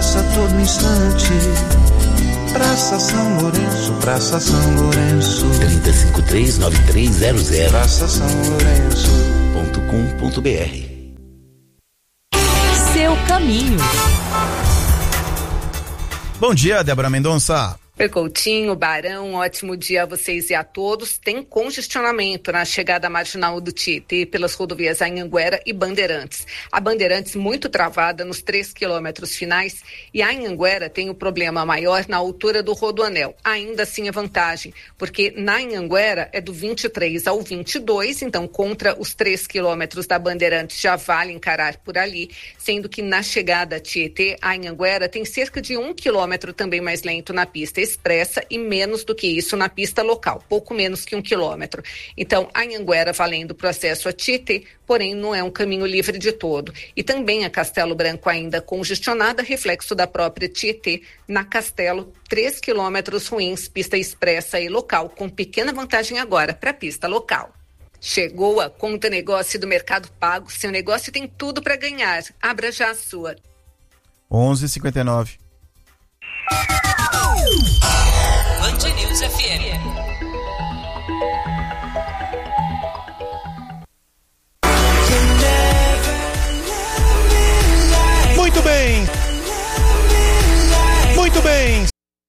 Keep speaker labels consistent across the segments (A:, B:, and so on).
A: passa a todo instante. Praça São Lourenço, Praça São Lourenço.
B: 3053-9300.
A: Praça São
B: Lourenço.com.br.
C: Seu caminho.
D: Bom dia, Débora Mendonça.
E: Oi, Coutinho, Barão, ótimo dia a vocês e a todos. Tem congestionamento na chegada marginal do Tietê pelas rodovias Anhanguera e Bandeirantes. A Bandeirantes muito travada nos 3 quilômetros finais e a Anhanguera tem o problema maior na altura do Rodoanel. Ainda assim é vantagem, porque na Anhanguera é do 23 ao 22, então contra os 3 quilômetros da Bandeirantes já vale encarar por ali, sendo que na chegada a Tietê, a Anhanguera tem cerca de 1 quilômetro também mais lento na pista expressa e menos do que isso na pista local, pouco menos que 1 quilômetro. Então, a Anhanguera valendo para o acesso a Tietê, porém não é um caminho livre de todo. E também a Castelo Branco ainda congestionada, reflexo da própria Tietê, na Castelo, 3 quilômetros ruins, pista expressa e local, com pequena vantagem agora para a pista local. Chegou a Conta Negócio do Mercado Pago, seu negócio tem tudo para ganhar. Abra já a sua.
D: 11h59.
C: Band News FM.
D: Muito bem. Muito bem.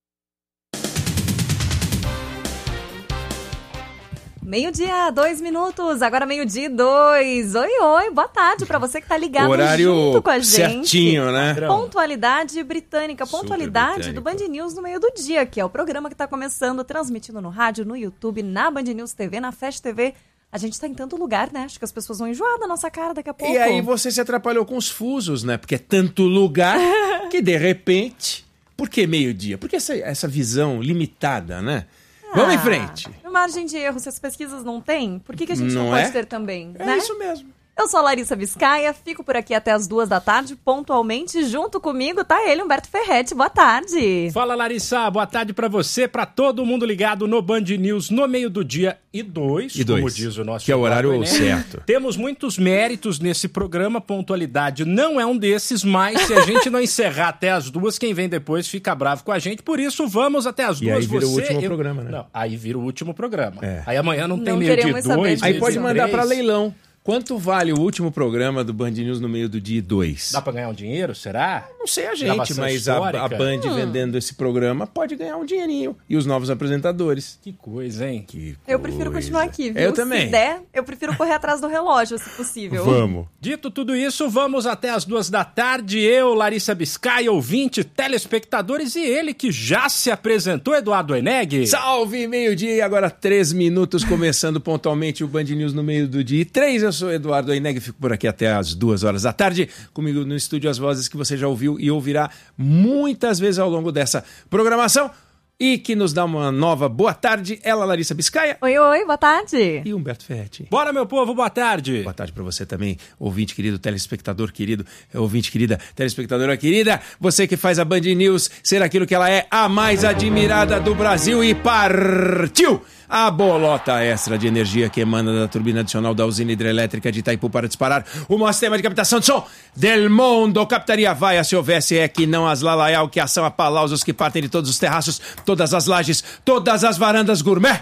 F: Meio-dia, 2 minutos, agora meio-dia e 2. Oi, boa tarde pra você que tá ligado junto com a gente.
G: Certinho, né?
F: Pontualidade britânica, pontualidade
G: britânico.
F: do Band News no meio do dia, que é o programa que tá começando, transmitindo no rádio, no YouTube, na Band News TV, na Fast TV. A gente tá em tanto lugar, né? Acho que as pessoas vão enjoar da nossa cara daqui a pouco.
G: E aí você se atrapalhou com os fusos, né? Porque é tanto lugar que, de repente... Por que meio-dia? Porque essa visão limitada, né? Vamos em frente.
F: Margem de erro, se as pesquisas não têm, por que a gente não
G: é?
F: pode ter também,
G: É
F: né?
G: isso mesmo.
F: Eu sou a Larissa Biscaia, fico por aqui até as 2 da tarde, pontualmente. Junto comigo tá ele, Humberto Ferretti. Boa tarde.
H: Fala, Larissa. Boa tarde pra você, pra todo mundo ligado no Band News no meio do dia e 2, como diz o nosso...
G: Que é o horário
H: Enem.
G: certo.
H: Temos muitos méritos nesse programa, pontualidade não é um desses, mas se a gente não encerrar até as 2, quem vem depois fica bravo com a gente, por isso vamos até as 2.
G: E aí vira o último programa, né?
H: Não, aí vira o último programa.
G: É.
H: Aí amanhã não tem
F: Não
H: meio de
F: queremos saber
H: 2,
F: disso.
G: Aí pode mandar
H: 3.
G: pra leilão. Quanto vale o último programa do Band News no meio do dia 2?
H: Dá pra ganhar um dinheiro, será?
G: Não sei a gente,
H: Gravação
G: mas a
H: histórica?
G: Band vendendo esse programa pode ganhar um dinheirinho. E os novos apresentadores.
H: Que coisa, hein?
F: Eu prefiro continuar aqui, viu?
G: Eu também.
F: Se der, eu prefiro correr atrás do relógio, se possível.
G: Vamos.
H: Dito tudo isso, vamos até as 2 da tarde. Eu, Larissa Biscaia, ouvinte, telespectadores e ele que já se apresentou, Eduardo Oeneg.
G: Salve, meio-dia e agora 3 minutos, começando pontualmente o Band News no meio do dia 3. Eu sou Eduardo Oeneg, fico por aqui até as 2 horas da tarde. Comigo no estúdio as vozes que você já ouviu e ouvirá muitas vezes ao longo dessa programação. E que nos dá uma nova boa tarde, ela, Larissa Biscaia.
F: Oi, boa tarde.
G: E Humberto Ferretti.
H: Bora, meu povo, boa tarde.
G: Boa tarde pra você também, ouvinte querido, telespectador querido, ouvinte querida, telespectadora querida, você que faz a Band News ser aquilo que ela é, a mais admirada do Brasil, e partiu! A bolota extra de energia que emana da turbina adicional da usina hidrelétrica de Itaipu para disparar o maior sistema de captação de som del mundo. Captaria vaia se houvesse é que não as lalaial, que ação a palausos que partem de todos os terraços, todas as lajes, todas as varandas gourmet.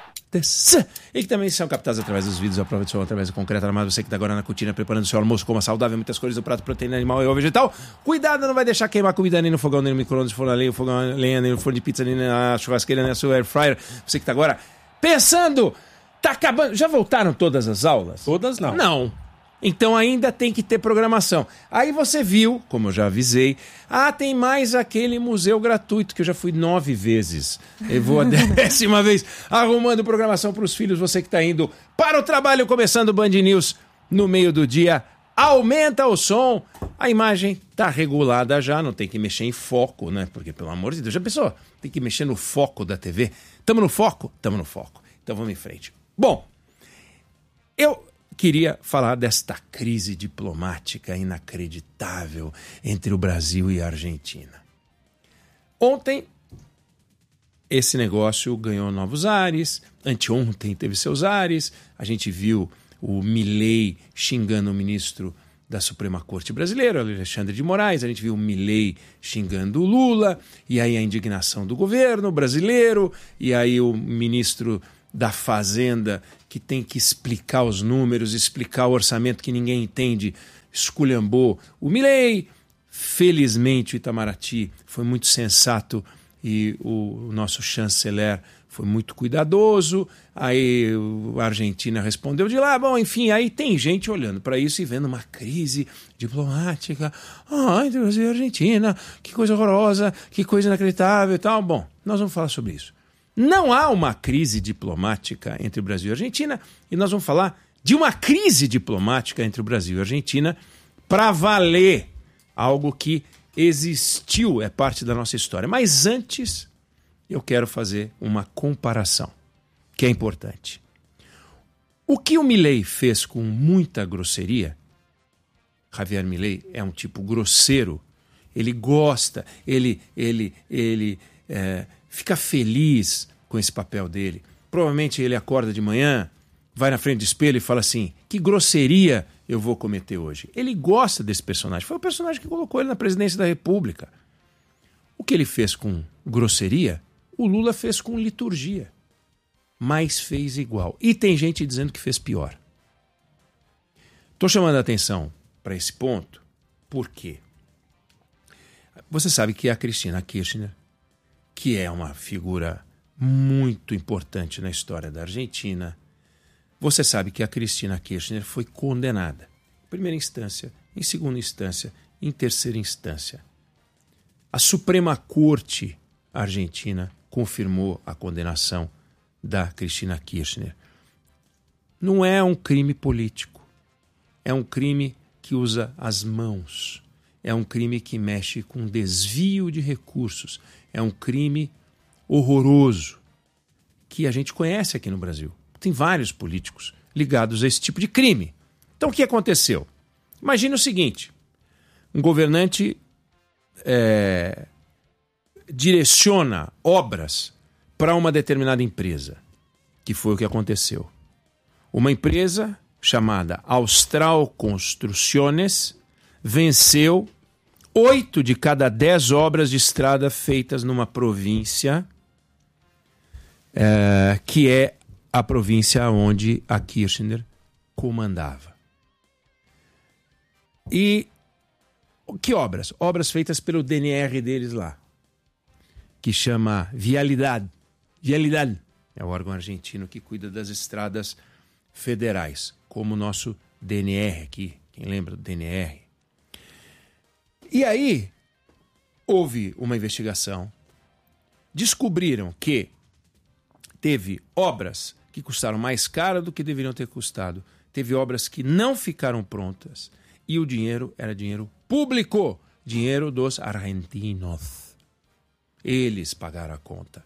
G: E que também são captados através dos vídeos à prova de som, através do concreto armado. Você que está agora na cortina preparando o seu almoço, coma saudável, muitas cores do prato, proteína animal e ou vegetal. Cuidado, não vai deixar queimar comida nem no fogão, nem no micro-ondas, forno a lenha, fogão a lenha, nem no forno de pizza, nem na churrasqueira, nem na sua air fryer. Você que está agora pensando, tá acabando. Já voltaram todas as aulas?
H: Todas não.
G: Não. Então ainda tem que ter programação. Aí você viu, como eu já avisei, tem mais aquele museu gratuito, que eu já fui 9 vezes. Eu vou a 10ª vez arrumando programação para os filhos. Você que está indo para o trabalho, começando o Band News no meio do dia. Aumenta o som. A imagem tá regulada já, não tem que mexer em foco, né? Porque, pelo amor de Deus, já pensou? Tem que mexer no foco da TV. Tamo no foco? Tamo no foco. Então vamos em frente. Bom, eu queria falar desta crise diplomática inacreditável entre o Brasil e a Argentina. Ontem, esse negócio ganhou novos ares. Anteontem teve seus ares. A gente viu o Milei xingando o ministro da Suprema Corte Brasileira, Alexandre de Moraes, a gente viu o Milei xingando o Lula, e aí a indignação do governo brasileiro, e aí o ministro da Fazenda, que tem que explicar os números, explicar o orçamento que ninguém entende, esculhambou o Milei. Felizmente o Itamaraty foi muito sensato e o nosso chanceler foi muito cuidadoso, aí a Argentina respondeu de lá, bom, enfim, aí tem gente olhando para isso e vendo uma crise diplomática, entre o Brasil e a Argentina, que coisa horrorosa, que coisa inacreditável e tal. Bom, nós vamos falar sobre isso. Não há uma crise diplomática entre o Brasil e a Argentina, e nós vamos falar de uma crise diplomática entre o Brasil e a Argentina para valer, algo que existiu, é parte da nossa história. Mas antes, eu quero fazer uma comparação, que é importante. O que o Milei fez com muita grosseria, Javier Milei é um tipo grosseiro, ele gosta, ele fica feliz com esse papel dele. Provavelmente ele acorda de manhã, vai na frente do espelho e fala assim, que grosseria eu vou cometer hoje. Ele gosta desse personagem, foi o personagem que colocou ele na presidência da República. O que ele fez com grosseria, o Lula fez com liturgia, mas fez igual. E tem gente dizendo que fez pior. Estou chamando a atenção para esse ponto, por quê? Você sabe que a Cristina Kirchner, que é uma figura muito importante na história da Argentina, você sabe que a Cristina Kirchner foi condenada. Em primeira instância, em segunda instância, em terceira instância. A Suprema Corte Argentina confirmou a condenação da Cristina Kirchner. Não é um crime político. É um crime que usa as mãos. É um crime que mexe com desvio de recursos. É um crime horroroso que a gente conhece aqui no Brasil. Tem vários políticos ligados a esse tipo de crime. Então o que aconteceu? Imagina o seguinte, um governante direciona obras para uma determinada empresa, que foi o que aconteceu. Uma empresa chamada Austral Construções venceu 8 de cada 10 obras de estrada feitas numa província que é a província onde a Kirchner comandava. E que obras? Obras feitas pelo DNR deles lá, que chama Vialidad. Vialidad é o órgão argentino que cuida das estradas federais, como o nosso DNR aqui. Quem lembra do DNR? E aí, houve uma investigação. Descobriram que teve obras que custaram mais caro do que deveriam ter custado. Teve obras que não ficaram prontas. E o dinheiro era dinheiro público. Dinheiro dos argentinos. Eles pagaram a conta.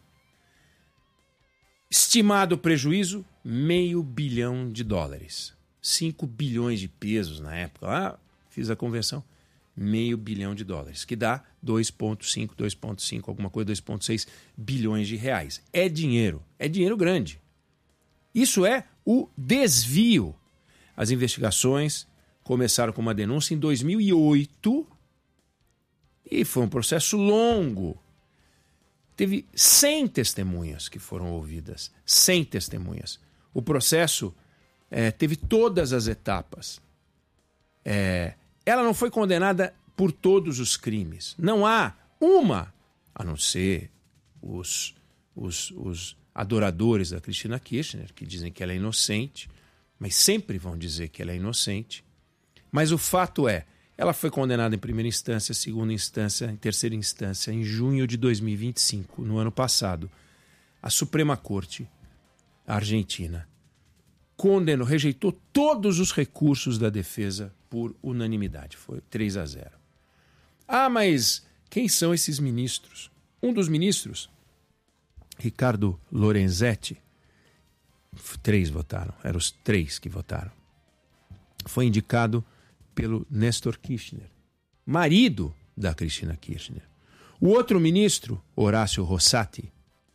G: Estimado prejuízo, $500 milhão. 5 bilhões de pesos na época. Lá, fiz a conversão. $500 milhão, que dá 2,5, alguma coisa, 2,6 bilhões de reais. É dinheiro grande. Isso é o desvio. As investigações começaram com uma denúncia em 2008 e foi um processo longo. Teve 100 testemunhas que foram ouvidas. 100 testemunhas. O processo teve todas as etapas. Ela não foi condenada por todos os crimes. Não há uma, a não ser os adoradores da Cristina Kirchner, que dizem que ela é inocente, mas sempre vão dizer que ela é inocente. Mas o fato é, ela foi condenada em primeira instância, segunda instância, em terceira instância, em junho de 2025, no ano passado. A Suprema Corte Argentina condenou, rejeitou todos os recursos da defesa por unanimidade. Foi 3-0. Ah, mas quem são esses ministros? Um dos ministros, Ricardo Lorenzetti, 3 votaram, eram os 3 que votaram. Foi indicado pelo Néstor Kirchner, marido da Cristina Kirchner. O outro ministro, Horácio Rosati,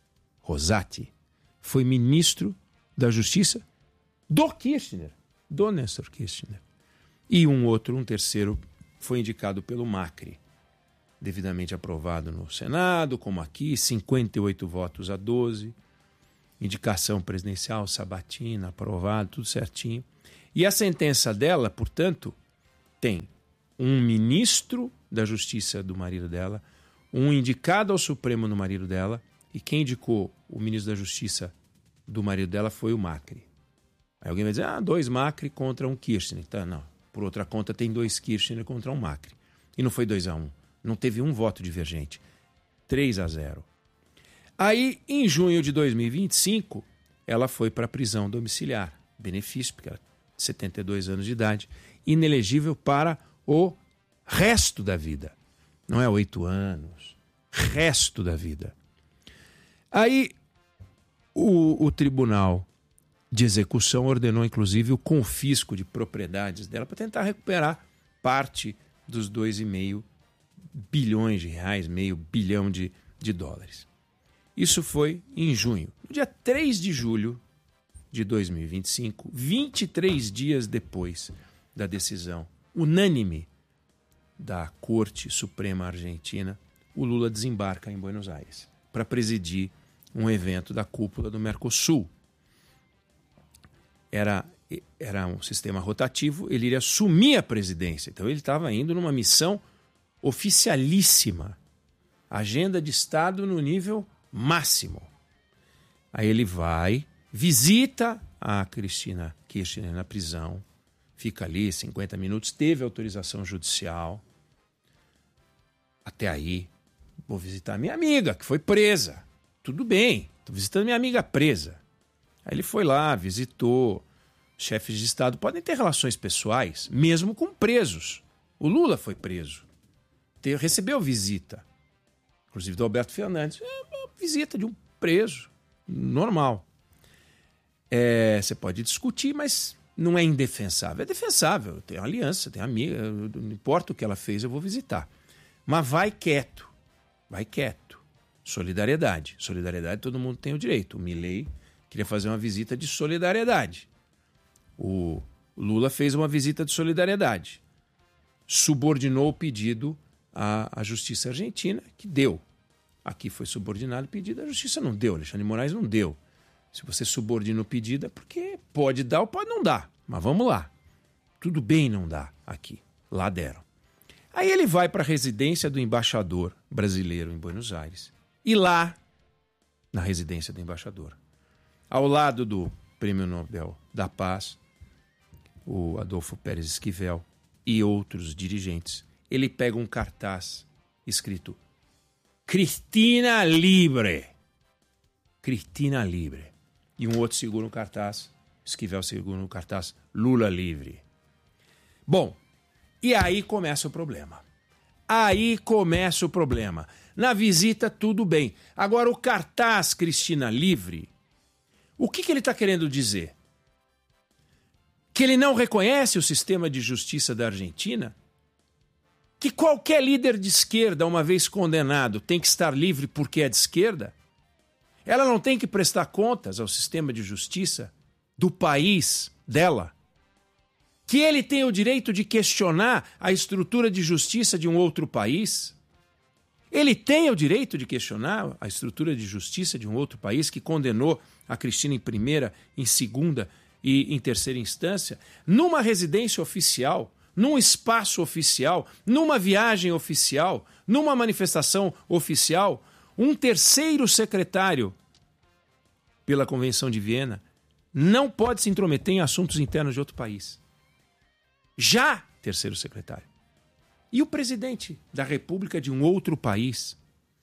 G: foi ministro da Justiça do Kirchner, do Néstor Kirchner. E um terceiro, foi indicado pelo Macri, devidamente aprovado no Senado, como aqui, 58 votos a 12, indicação presidencial, sabatina, aprovado, tudo certinho. E a sentença dela, portanto, tem um ministro da Justiça do marido dela, um indicado ao Supremo no marido dela, e quem indicou o ministro da Justiça do marido dela foi o Macri. Aí alguém vai dizer, 2 Macri contra um Kirchner. Tá, não. Por outra conta, tem 2 Kirchner contra um Macri. E não foi 2-1. Não teve um voto divergente. 3-0. Aí, em junho de 2025, ela foi para a prisão domiciliar. Benefício, porque ela tinha 72 anos de idade. Inelegível para o resto da vida. Não é 8 anos. Resto da vida. Aí, o Tribunal de Execução ordenou, inclusive, o confisco de propriedades dela para tentar recuperar parte dos 2,5 bilhões de reais, meio bilhão de dólares. Isso foi em junho. No dia 3 de julho de 2025, 23 dias depois da decisão unânime da Corte Suprema Argentina, o Lula desembarca em Buenos Aires para presidir um evento da cúpula do Mercosul. Era um sistema rotativo, ele iria assumir a presidência. Então ele estava indo numa missão oficialíssima. Agenda de Estado no nível máximo. Aí ele vai, visita a Cristina Kirchner na prisão, fica ali 50 minutos, teve autorização judicial. Até aí, vou visitar minha amiga, que foi presa. Tudo bem, estou visitando minha amiga presa. Aí ele foi lá, visitou. Chefes de Estado podem ter relações pessoais, mesmo com presos. O Lula foi preso. Recebeu visita. Inclusive do Alberto Fernandes. Uma visita de um preso. Normal. Você pode discutir, mas não é indefensável. É defensável. Tem aliança, tem amiga. Não importa o que ela fez, eu vou visitar. Mas vai quieto. Vai quieto. Solidariedade. Solidariedade todo mundo tem o direito. O Milei queria fazer uma visita de solidariedade. O Lula fez uma visita de solidariedade. Subordinou o pedido à Justiça Argentina, que deu. Aqui foi subordinado o pedido, a Justiça não deu. Alexandre de Moraes não deu. Se você subordina o pedido é porque pode dar ou pode não dar. Mas vamos lá. Tudo bem não dá aqui. Lá deram. Aí ele vai para a residência do embaixador brasileiro em Buenos Aires. E lá, na residência do embaixador, ao lado do Prêmio Nobel da Paz, o Adolfo Pérez Esquivel e outros dirigentes, ele pega um cartaz escrito Cristina Libre. Cristina Libre. E um outro segura um cartaz, Esquivel segura um cartaz, Lula Livre. Bom, e aí começa o problema. Aí começa o problema. Na visita, tudo bem. Agora, o cartaz Cristina Livre, o que ele está querendo dizer? Que ele não reconhece o sistema de justiça da Argentina? Que qualquer líder de esquerda, uma vez condenado, tem que estar livre porque é de esquerda? Ela não tem que prestar contas ao sistema de justiça do país dela? Que ele tem o direito de questionar a estrutura de justiça de um outro país? Ele tem o direito de questionar a estrutura de justiça de um outro país que condenou a Cristina em primeira, em segunda e em terceira instância, numa residência oficial, num espaço oficial, numa viagem oficial, numa manifestação oficial, um terceiro secretário pela Convenção de Viena não pode se intrometer em assuntos internos de outro país. Já terceiro secretário. E o presidente da República de um outro país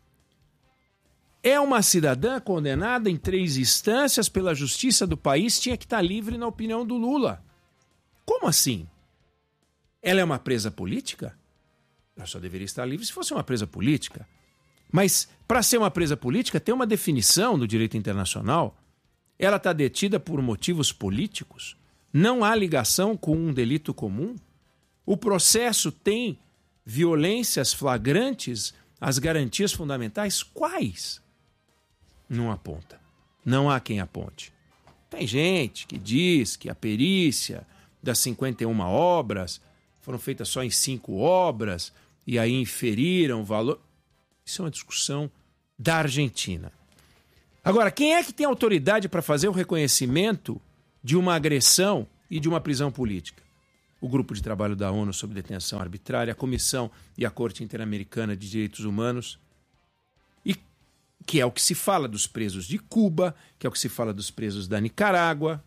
G: é uma cidadã condenada em 3 instâncias pela justiça do país, tinha que estar livre na opinião do Lula. Como assim? Ela é uma presa política? Ela só deveria estar livre se fosse uma presa política. Mas para ser uma presa política tem uma definição do direito internacional. Ela está detida por motivos políticos. Não há ligação com um delito comum. O processo tem violências flagrantes às garantias fundamentais. Quais? Não aponta. Não há quem aponte. Tem gente que diz que a perícia das 51 obras foram feitas só em 5 obras e aí inferiram o valor. Isso é uma discussão da Argentina. Agora, quem é que tem autoridade para fazer o reconhecimento de uma agressão e de uma prisão política? O Grupo de Trabalho da ONU sobre Detenção Arbitrária, a Comissão e a Corte Interamericana de Direitos Humanos, e que é o que se fala dos presos de Cuba, que é o que se fala dos presos da Nicarágua.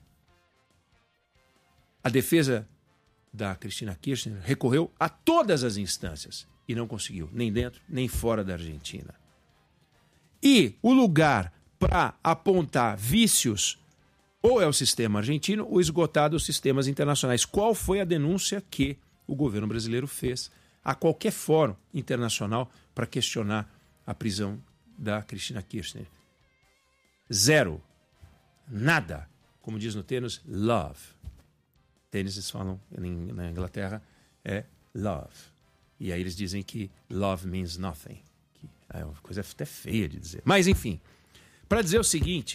G: A defesa da Cristina Kirchner recorreu a todas as instâncias e não conseguiu, nem dentro nem fora da Argentina. E o lugar para apontar vícios ou é o sistema argentino ou esgotado os sistemas internacionais. Qual foi a denúncia que o governo brasileiro fez a qualquer fórum internacional para questionar a prisão da Cristina Kirchner? 0. Nada. Como diz no tênis, love. Tênis eles falam na Inglaterra é love. E aí eles dizem que love means nothing. Que é uma coisa até feia de dizer. Mas enfim, para dizer o seguinte...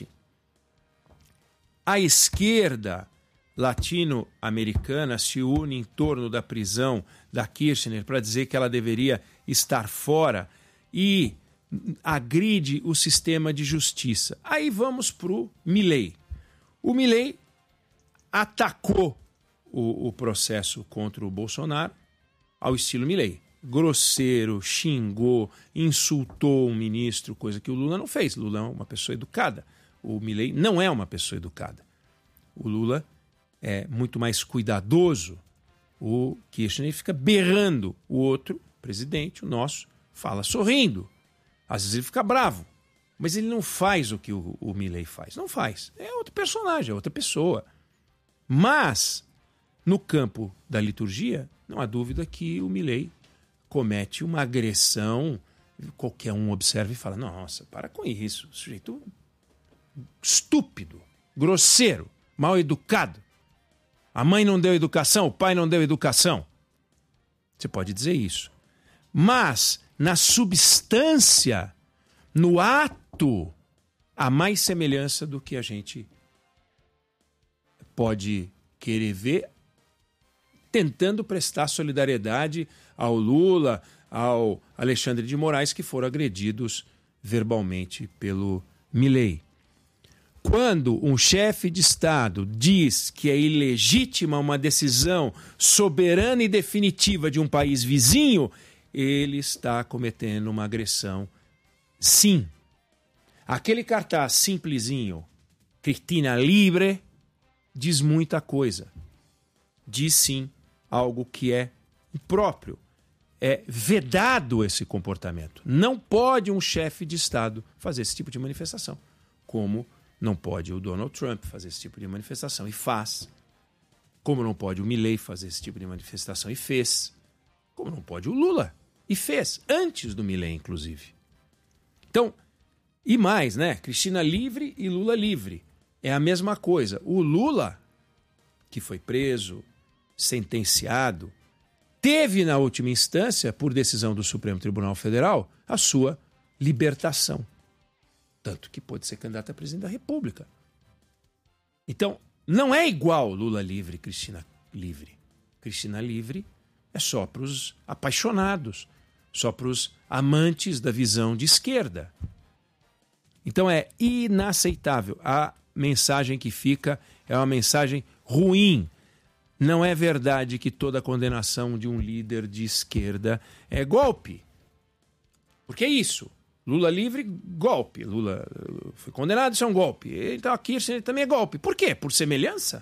G: A esquerda latino-americana se une em torno da prisão da Kirchner para dizer que ela deveria estar fora e agride o sistema de justiça. Aí vamos para o Milei. O Milei atacou o processo contra o Bolsonaro ao estilo Milei. Grosseiro, xingou, insultou um ministro, coisa que o Lula não fez. Lula é uma pessoa educada. O Milei não é uma pessoa educada. O Lula é muito mais cuidadoso. O Kirchner fica berrando. O outro, presidente, o nosso, fala sorrindo. Às vezes ele fica bravo. Mas ele não faz o que o Milei faz. Não faz. É outro personagem, é outra pessoa. Mas, no campo da liturgia, não há dúvida que o Milei comete uma agressão. Qualquer um observa e fala, nossa, para com isso. O sujeito... estúpido, grosseiro, mal educado. A mãe não deu educação, o pai não deu educação. Você pode dizer isso. Mas, na substância, no ato, há mais semelhança do que a gente pode querer ver, tentando prestar solidariedade ao Lula, ao Alexandre de Moraes, que foram agredidos verbalmente pelo Milei. Quando um chefe de Estado diz que é ilegítima uma decisão soberana e definitiva de um país vizinho, ele está cometendo uma agressão. Sim. Aquele cartaz simplesinho, Cristina Livre, diz muita coisa. Diz sim algo que é impróprio. É vedado esse comportamento. Não pode um chefe de Estado fazer esse tipo de manifestação, como não pode o Donald Trump fazer esse tipo de manifestação e faz. Como não pode o Milei fazer esse tipo de manifestação e fez. Como não pode o Lula e fez, antes do Milei, inclusive. Então, e mais, né? Cristina livre e Lula livre. É a mesma coisa. O Lula, que foi preso, sentenciado, teve na última instância, por decisão do Supremo Tribunal Federal, a sua libertação. Tanto que pode ser candidato a presidente da República. Então, não é igual Lula livre e Cristina livre. Cristina livre é só para os apaixonados, só para os amantes da visão de esquerda. Então é inaceitável. A mensagem que fica é uma mensagem ruim. Não é verdade que toda condenação de um líder de esquerda é golpe. Porque é isso. Lula livre, golpe. Lula foi condenado, isso é um golpe. Então a Kirchner também é golpe. Por quê? Por semelhança?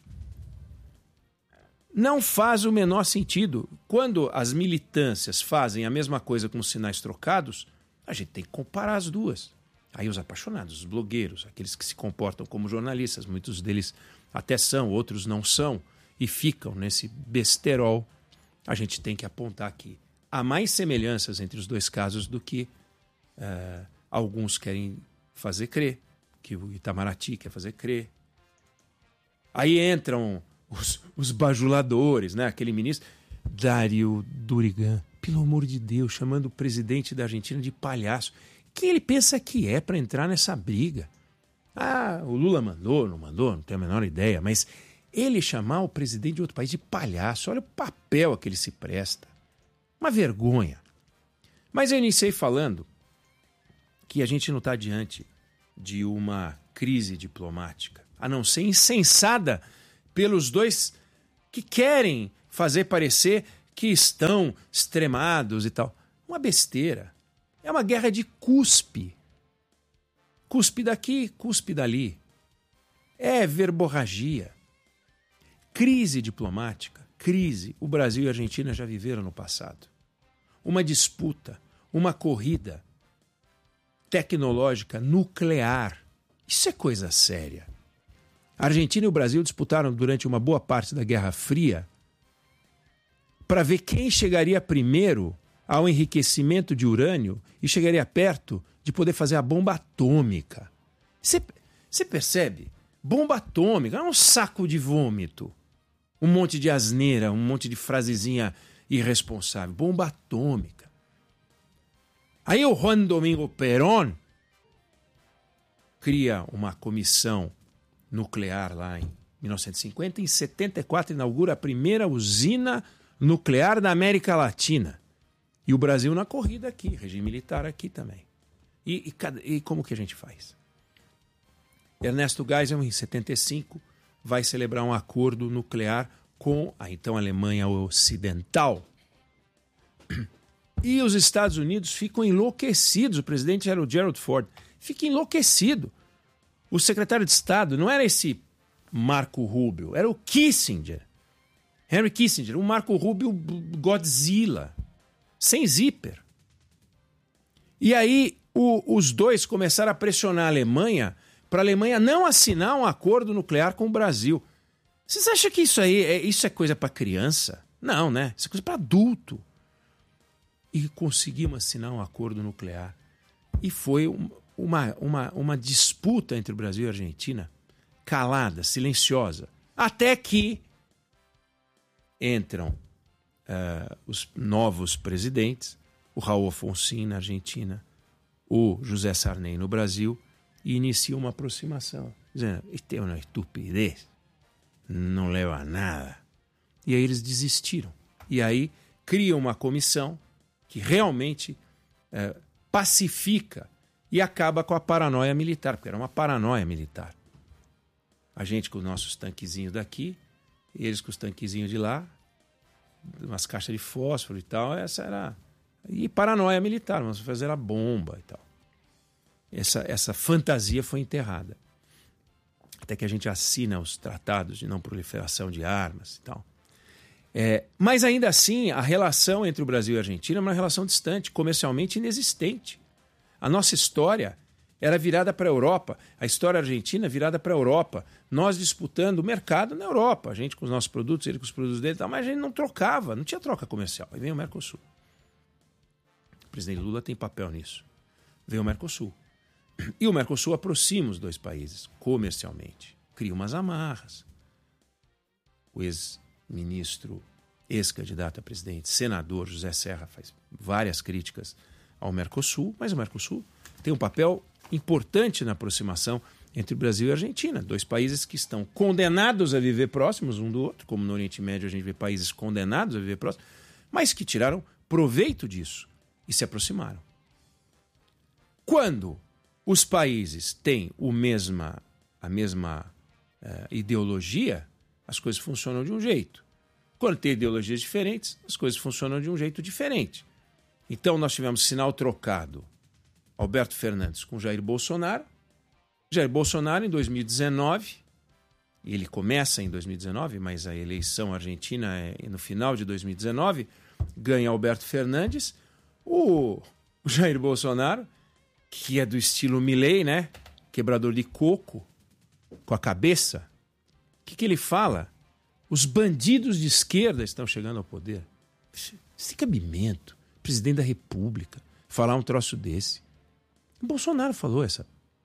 G: Não faz o menor sentido. Quando as militâncias fazem a mesma coisa com sinais trocados, a gente tem que comparar as duas. Aí os apaixonados, os blogueiros, aqueles que se comportam como jornalistas, muitos deles até são, outros não são, e ficam nesse besterol, a gente tem que apontar que há mais semelhanças entre os dois casos do que alguns querem fazer crer, que o Itamaraty quer fazer crer. Aí entram os bajuladores, né? Aquele ministro, Dario Durigan, pelo amor de Deus, chamando o presidente da Argentina de palhaço. Quem ele pensa que é para entrar nessa briga? Ah, o Lula mandou, não tenho a menor ideia, mas Ele chamar o presidente de outro país de palhaço, olha o papel a que ele se presta. Uma vergonha. Mas eu iniciei falando que a gente não está diante de uma crise diplomática, a não ser insensada pelos dois que querem fazer parecer que estão extremados e tal. Uma besteira. É uma guerra de cuspe. Cuspe daqui, cuspe dali. É verborragia. Crise diplomática, crise. O Brasil e a Argentina já viveram no passado. Uma disputa, uma corrida tecnológica nuclear. Isso é coisa séria. A Argentina e o Brasil disputaram durante uma boa parte da Guerra Fria para ver quem chegaria primeiro ao enriquecimento de urânio e chegaria perto de poder fazer a bomba atômica. Você percebe? Bomba atômica é um saco de vômito. Um monte de asneira, um monte de frasezinha irresponsável. Bomba atômica. Aí o Juan Domingo Perón cria uma comissão nuclear lá em 1950. Em 74 inaugura a primeira usina nuclear da América Latina. E o Brasil na corrida aqui, regime militar aqui também. E como que a gente faz? Ernesto Geisel, em 75, vai celebrar um acordo nuclear com a então Alemanha Ocidental. E os Estados Unidos ficam enlouquecidos. O presidente era o Gerald Ford. Fica enlouquecido. O secretário de Estado não era esse Marco Rubio, era o Kissinger. Henry Kissinger, o Marco Rubio Godzilla, sem zíper. E aí os dois começaram a pressionar a Alemanha para a Alemanha não assinar um acordo nuclear com o Brasil. Vocês acham que isso é coisa para criança? Não, né? Isso é coisa para adulto. E conseguimos assinar um acordo nuclear. E foi uma disputa entre o Brasil e a Argentina, calada, silenciosa, até que entram os novos presidentes, o Raul Alfonsín na Argentina, o José Sarney no Brasil, e inicia uma aproximação, dizendo, isto é uma estupidez, não leva a nada. E aí eles desistiram. E aí criam uma comissão que realmente pacifica e acaba com a paranoia militar, porque era uma paranoia militar. A gente com os nossos tanquezinhos daqui, eles com os tanquezinhos de lá, umas caixas de fósforo e tal, essa era... E paranoia militar, vamos fazer a bomba e tal. Essa fantasia foi enterrada. Até que a gente assina os tratados de não proliferação de armas e tal. Mas ainda assim, a relação entre o Brasil e a Argentina é uma relação distante, comercialmente inexistente. A nossa história era virada para a Europa, a história argentina é virada para a Europa. Nós disputando o mercado na Europa, a gente com os nossos produtos, ele com os produtos dele e tal, mas a gente não trocava, não tinha troca comercial. Aí vem o Mercosul. O presidente Lula tem papel nisso. Vem o Mercosul. E o Mercosul aproxima os dois países comercialmente. Cria umas amarras. O ex-ministro, ex-candidato a presidente, senador José Serra faz várias críticas ao Mercosul, mas o Mercosul tem um papel importante na aproximação entre o Brasil e a Argentina. Dois países que estão condenados a viver próximos um do outro, como no Oriente Médio a gente vê países condenados a viver próximos, mas que tiraram proveito disso e se aproximaram. Quando os países têm a mesma ideologia, as coisas funcionam de um jeito. Quando tem ideologias diferentes, as coisas funcionam de um jeito diferente. Então nós tivemos sinal trocado. Alberto Fernandes com Jair Bolsonaro. Jair Bolsonaro em 2019, ele começa em 2019, mas a eleição argentina é no final de 2019, ganha Alberto Fernandes. O Jair Bolsonaro, que é do estilo Milei, né? Quebrador de coco, com a cabeça. O que ele fala? Os bandidos de esquerda estão chegando ao poder. Sem cabimento. Presidente da República falar um troço desse. O Bolsonaro falou essa...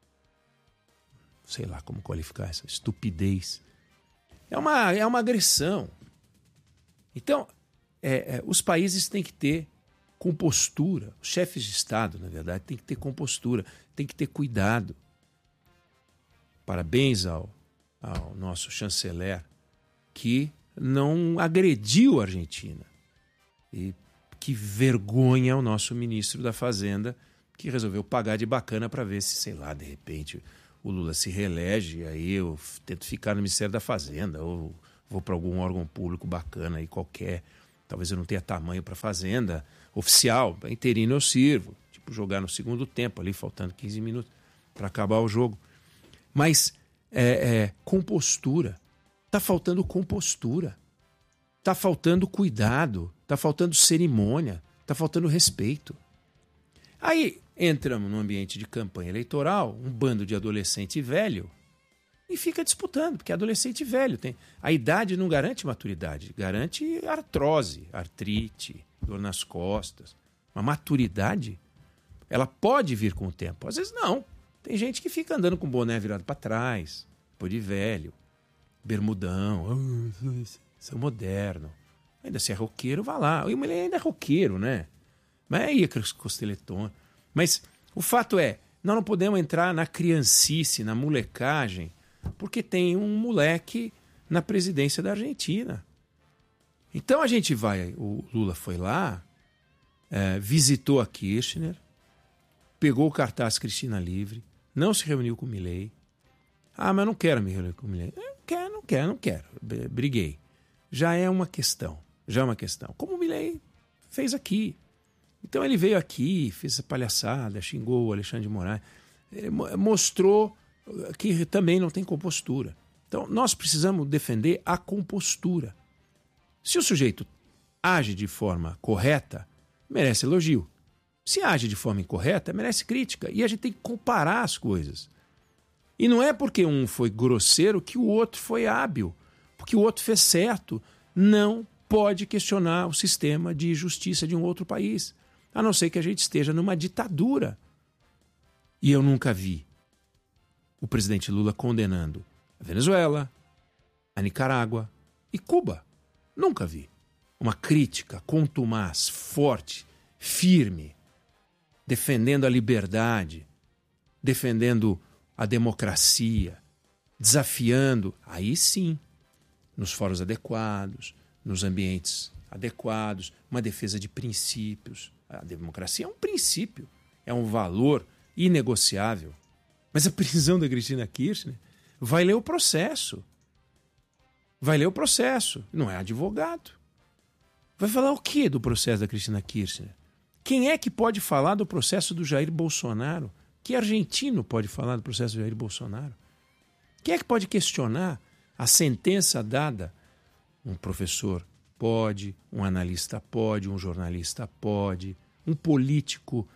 G: Sei lá como qualificar essa estupidez. É uma agressão. Então, os países têm que ter compostura. Os chefes de Estado, na verdade, têm que ter compostura, têm que ter cuidado. Parabéns ao nosso chanceler que não agrediu a Argentina. E que vergonha o nosso ministro da Fazenda, que resolveu pagar de bacana para ver se, sei lá, de repente o Lula se reelege, e aí eu tento ficar no Ministério da Fazenda, ou vou para algum órgão público bacana aí qualquer. Talvez eu não tenha tamanho para Fazenda oficial, interino eu sirvo. Tipo, jogar no segundo tempo ali, faltando 15 minutos para acabar o jogo. Mas compostura. Tá faltando compostura. Tá faltando cuidado. Tá faltando cerimônia. Tá faltando respeito. Aí entramos num ambiente de campanha eleitoral, um bando de adolescente velho, e fica disputando, porque adolescente velho tem. A idade não garante maturidade, garante artrose, artrite, dor nas costas. Uma maturidade, ela pode vir com o tempo. Às vezes não. Tem gente que fica andando com o boné virado para trás, depois de velho, bermudão, sou moderno. Ainda se é roqueiro, vá lá. E o mulher ainda é roqueiro, né? Mas aí é costeleton. Mas o fato é, nós não podemos entrar na criancice, na molecagem, porque tem um moleque na presidência da Argentina. Então a gente vai, o Lula foi lá, visitou a Kirchner, pegou o cartaz Cristina Livre, não se reuniu com o Milei. Ah, mas não quero me reunir com o Milei. Não quero. Briguei. Já é uma questão. Como o Milei fez aqui. Então ele veio aqui, fez essa palhaçada, xingou o Alexandre de Moraes, mostrou que também não tem compostura. Então nós precisamos defender a compostura. Se o sujeito age de forma correta, merece elogio. Se age de forma incorreta, merece crítica. E a gente tem que comparar as coisas. E não é porque um foi grosseiro que o outro foi hábil, porque o outro fez certo. Não pode questionar o sistema de justiça de um outro país, a não ser que a gente esteja numa ditadura. E eu nunca vi o presidente Lula condenando a Venezuela, a Nicarágua e Cuba. Nunca vi. Uma crítica contumaz, forte, firme, defendendo a liberdade, defendendo a democracia, desafiando, aí sim, nos fóruns adequados, nos ambientes adequados, uma defesa de princípios. A democracia é um princípio, é um valor inegociável. Mas a prisão da Cristina Kirchner vai ler o processo. Não é advogado. Vai falar o quê do processo da Cristina Kirchner? Quem é que pode falar do processo do Jair Bolsonaro? Que argentino pode falar do processo do Jair Bolsonaro? Quem é que pode questionar a sentença dada? Um professor pode, um analista pode, um jornalista pode, um político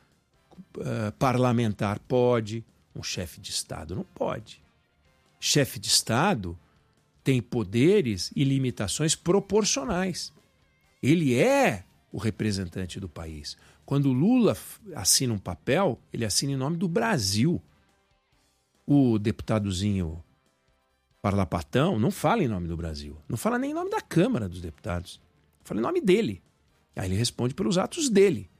G: parlamentar pode, um chefe de Estado não pode. Chefe de Estado tem poderes e limitações proporcionais. Ele é o representante do país. Quando o Lula assina um papel, ele assina em nome do Brasil. O deputadozinho parlapatão não fala em nome do Brasil. Não fala nem em nome da Câmara dos Deputados. Fala em nome dele. Aí ele responde pelos atos dele.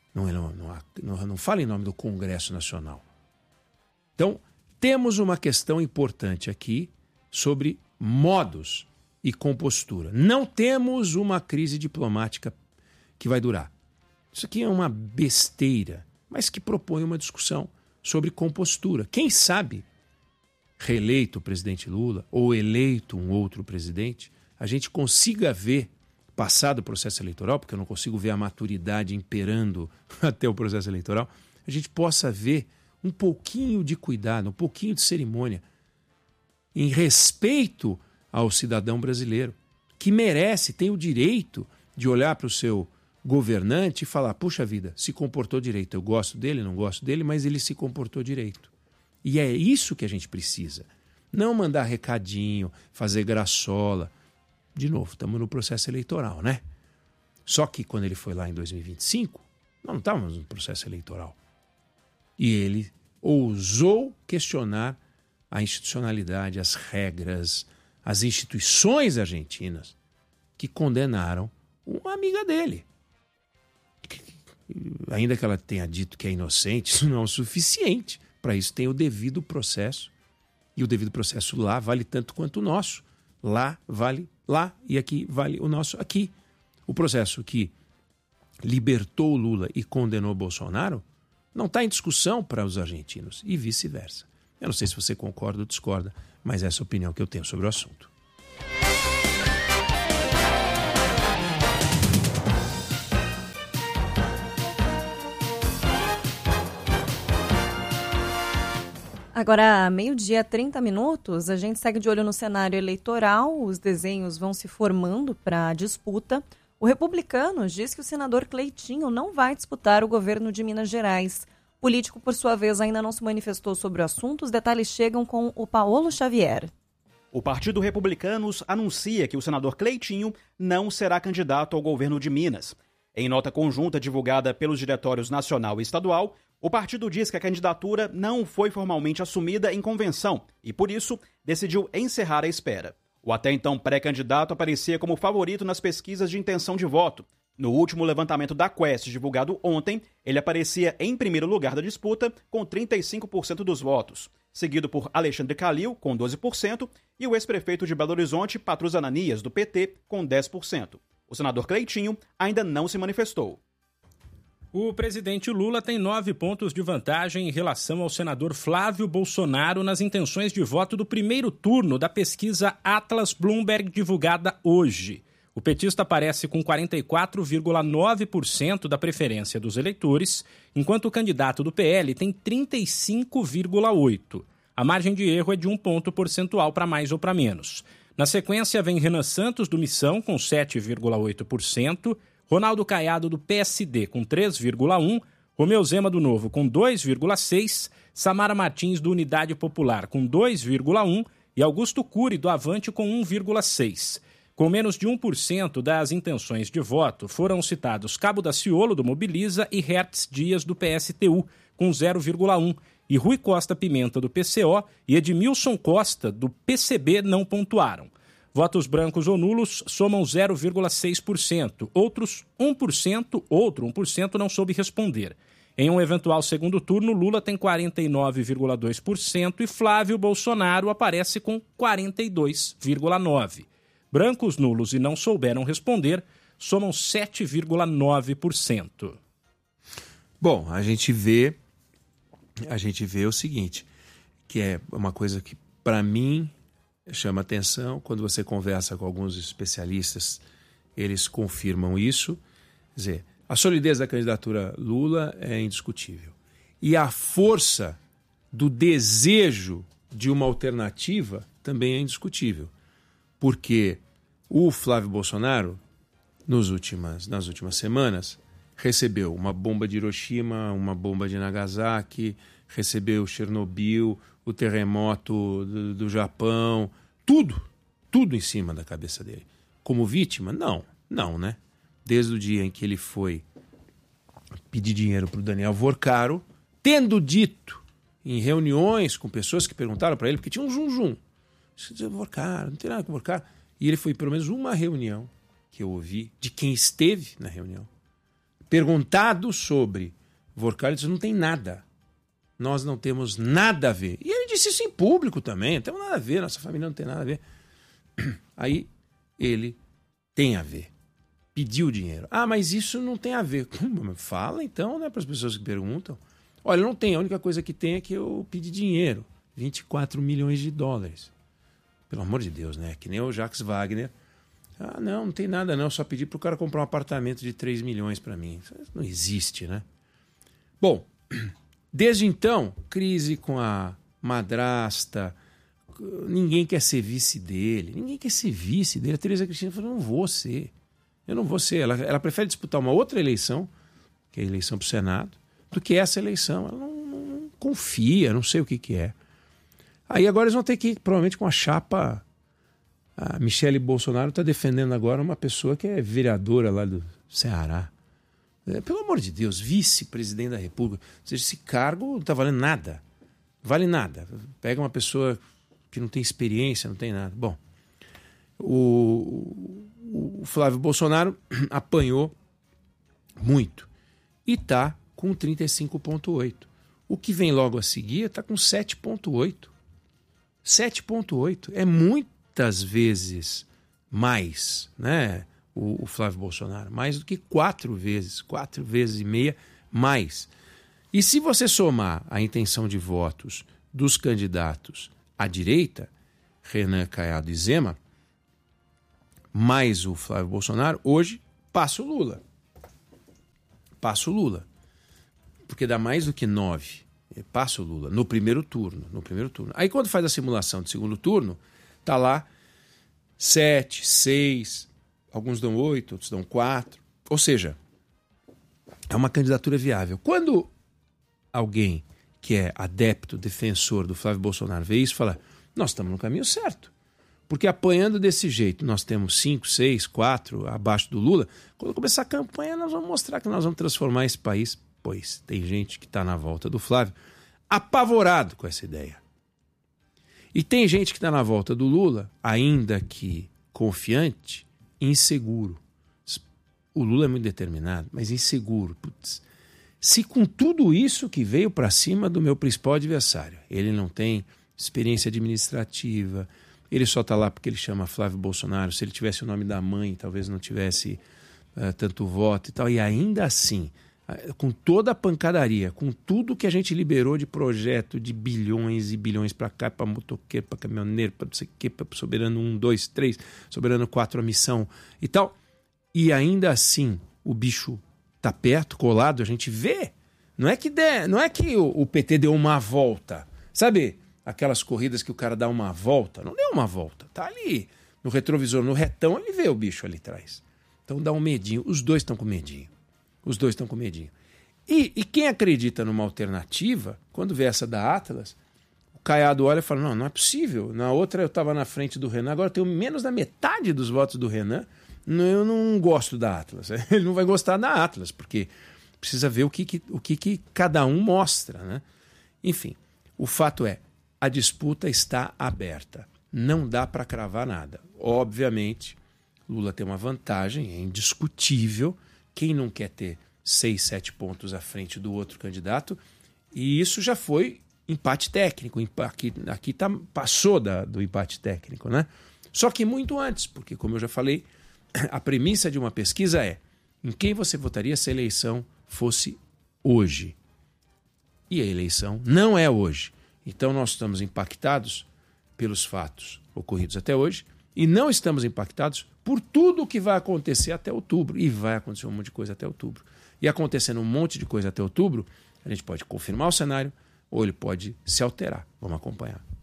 G: Não fala em nome do Congresso Nacional. Então, temos uma questão importante aqui sobre modos e compostura. Não temos uma crise diplomática que vai durar. Isso aqui é uma besteira, mas que propõe uma discussão sobre compostura. Quem sabe, reeleito o presidente Lula ou eleito um outro presidente, a gente consiga ver, passado o processo eleitoral, porque eu não consigo ver a maturidade imperando até o processo eleitoral, a gente possa ver um pouquinho de cuidado, um pouquinho de cerimônia, em respeito ao cidadão brasileiro, que merece, tem o direito de olhar para o seu governante e falar, puxa vida, se comportou direito, eu gosto dele, não gosto dele, mas ele se comportou direito. E é isso que a gente precisa. Não mandar recadinho, fazer graçola. De novo, estamos no processo eleitoral, né? Só que quando ele foi lá em 2025, nós não estávamos no processo eleitoral. E ele ousou questionar a institucionalidade, as regras, as instituições argentinas que condenaram uma amiga dele. Ainda que ela tenha dito que é inocente, isso não é o suficiente. Para isso tem o devido processo. E o devido processo lá vale tanto quanto o nosso. Lá vale lá e aqui vale o nosso aqui. O processo que libertou Lula e condenou Bolsonaro não está em discussão para os argentinos e vice-versa. Eu não sei se você concorda ou discorda, mas essa é a opinião que eu tenho sobre o assunto.
F: Agora, meio-dia, 30 minutos, a gente segue de olho no cenário eleitoral, os desenhos vão se formando para a disputa. O Republicanos diz que o senador Cleitinho não vai disputar o governo de Minas Gerais. O político, por sua vez, ainda não se manifestou sobre o assunto. Os detalhes chegam com o Paulo Xavier.
B: O Partido Republicanos anuncia que o senador Cleitinho não será candidato ao governo de Minas. Em nota conjunta divulgada pelos diretórios nacional e estadual, o partido diz que a candidatura não foi formalmente assumida em convenção e, por isso, decidiu encerrar a espera. O até então pré-candidato aparecia como favorito nas pesquisas de intenção de voto. No último levantamento da Quest, divulgado ontem, ele aparecia em primeiro lugar da disputa, com 35% dos votos, seguido por Alexandre Calil, com 12%, e o ex-prefeito de Belo Horizonte, Patrus Ananias, do PT, com 10%. O senador Cleitinho ainda não se manifestou.
H: O presidente Lula tem 9 pontos de vantagem em relação ao senador Flávio Bolsonaro nas intenções de voto do primeiro turno da pesquisa Atlas Bloomberg divulgada hoje. O petista aparece com 44,9% da preferência dos eleitores, enquanto o candidato do PL tem 35,8%. A margem de erro é de 1 ponto percentual para mais ou para menos. Na sequência vem Renan Santos, do Missão, com 7,8%, Ronaldo Caiado, do PSD, com 3,1%, Romeu Zema, do Novo, com 2,6%, Samara Martins, do Unidade Popular, com 2,1% e Augusto Cury, do Avante, com 1,6%. Com menos de 1% das intenções de voto, foram citados Cabo Daciolo, do Mobiliza, e Hertz Dias, do PSTU, com 0,1%, e Rui Costa Pimenta, do PCO, e Edmilson Costa, do PCB, não pontuaram. Votos brancos ou nulos somam 0,6%. Outro 1% não soube responder. Em um eventual segundo turno, Lula tem 49,2% e Flávio Bolsonaro aparece com 42,9%. Brancos, nulos e não souberam responder somam 7,9%.
G: Bom, a gente vê o seguinte, que é uma coisa que, para mim, chama atenção. Quando você conversa com alguns especialistas, eles confirmam isso. Quer dizer, a solidez da candidatura Lula é indiscutível. E a força do desejo de uma alternativa também é indiscutível. Porque o Flávio Bolsonaro, nas últimas semanas, recebeu uma bomba de Hiroshima, uma bomba de Nagasaki, recebeu Chernobyl, o terremoto do Japão, tudo em cima da cabeça dele. Como vítima? Não, né? Desde o dia em que ele foi pedir dinheiro para o Daniel Vorcaro, tendo dito em reuniões com pessoas que perguntaram para ele, porque tinha um zum-zum. Vorcaro, não tem nada com Vorcaro. E ele foi pelo menos uma reunião que eu ouvi de quem esteve na reunião. Perguntado sobre Vorcaro, ele disse, não tem nada. Nós não temos nada a ver. E ele disse isso em público também, não temos nada a ver, nossa família não tem nada a ver. Aí ele tem a ver. Pediu dinheiro. Ah, mas isso não tem a ver. Fala então, né, para as pessoas que perguntam. Olha, não tem, a única coisa que tem é que eu pedi dinheiro. 24 milhões de dólares. Pelo amor de Deus, né? Que nem o Jacques Wagner. Ah, não tem nada não, só pedi para o cara comprar um apartamento de 3 milhões para mim. Isso não existe, né? Bom, desde então, crise com a madrasta, ninguém quer ser vice dele. A Tereza Cristina falou, eu não vou ser. Ela prefere disputar uma outra eleição, que é a eleição para o Senado, do que essa eleição. Ela não confia, não sei o que é. Aí agora eles vão ter que ir, provavelmente, com a chapa. A Michele Bolsonaro está defendendo agora uma pessoa que é vereadora lá do Ceará. Pelo amor de Deus, vice-presidente da República. Ou seja, esse cargo não está valendo nada. Vale nada. Pega uma pessoa que não tem experiência, não tem nada. Bom, o Flávio Bolsonaro apanhou muito e está com 35,8%. O que vem logo a seguir está com 7,8%. 7,8% é muitas vezes mais, né, o Flávio Bolsonaro, mais do que 4 vezes e meia mais. E se você somar a intenção de votos dos candidatos à direita, Renan, Caiado e Zema, mais o Flávio Bolsonaro, hoje passa o Lula. Passa o Lula. Porque dá mais do que 9. Passa o Lula no primeiro turno. Aí quando faz a simulação de segundo turno, tá lá 7, 6, alguns dão 8, outros dão 4. Ou seja, é uma candidatura viável. Quando alguém que é adepto, defensor do Flávio Bolsonaro vê isso, fala, nós estamos no caminho certo. Porque apanhando desse jeito, nós temos 5, 6, 4 abaixo do Lula. Quando começar a campanha, nós vamos mostrar que nós vamos transformar esse país. Pois tem gente que está na volta do Flávio apavorado com essa ideia. E tem gente que está na volta do Lula, ainda que confiante, inseguro. O Lula é muito determinado, mas inseguro. Putz. Se com tudo isso que veio para cima do meu principal adversário, ele não tem experiência administrativa, ele só está lá porque ele chama Flávio Bolsonaro, se ele tivesse o nome da mãe, talvez não tivesse tanto voto e tal, e ainda assim, com toda a pancadaria, com tudo que a gente liberou de projeto de bilhões e bilhões para cá, para motoqueiro, para caminhoneiro, para não sei o quê, para Soberano 1, 2, 3, Soberano 4, a missão e tal, e ainda assim o bicho tá perto, colado, a gente vê. Não é que o PT deu uma volta. Sabe aquelas corridas que o cara dá uma volta? Não deu uma volta. Tá ali no retrovisor, no retão, ele vê o bicho ali atrás. Então dá um medinho. Os dois estão com medinho. E quem acredita numa alternativa, quando vê essa da Atlas, o Caiado olha e fala, não é possível. Na outra eu estava na frente do Renan, agora eu tenho menos da metade dos votos do Renan. Eu não gosto da Atlas. Ele não vai gostar da Atlas, porque precisa ver o que cada um mostra, né? Enfim, o fato é, a disputa está aberta. Não dá para cravar nada. Obviamente, Lula tem uma vantagem, é indiscutível. Quem não quer ter 6, 7 pontos à frente do outro candidato? E isso já foi empate técnico. Aqui passou do empate técnico, né? Só que muito antes, porque como eu já falei, a premissa de uma pesquisa é em quem você votaria se a eleição fosse hoje. E a eleição não é hoje. Então nós estamos impactados pelos fatos ocorridos até hoje e não estamos impactados por tudo o que vai acontecer até outubro. E vai acontecer um monte de coisa até outubro. E acontecendo um monte de coisa até outubro, a gente pode confirmar o cenário ou ele pode se alterar. Vamos acompanhar.